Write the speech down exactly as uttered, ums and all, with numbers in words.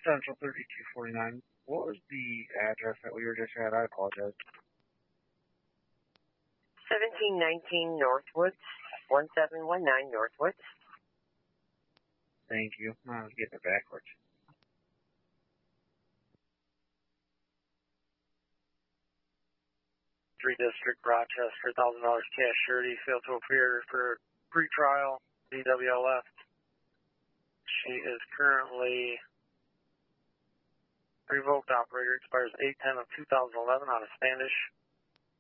Central thirty-two forty-nine. What was the address that we were just at? I apologize. seventeen nineteen Northwoods, one seven one nine Northwoods. Thank you. I was getting it backwards. Three District, Rochester, one thousand dollars cash surety, failed to appear for pretrial, D W L F. She is currently revoked operator, expires eight ten of two thousand eleven out of Standish.